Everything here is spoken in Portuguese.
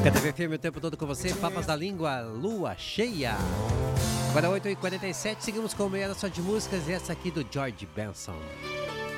Música TV Firme o tempo todo com você, Papas da Língua, Lua Cheia. Agora 8h47, seguimos com meia hora só de músicas e essa aqui do George Benson.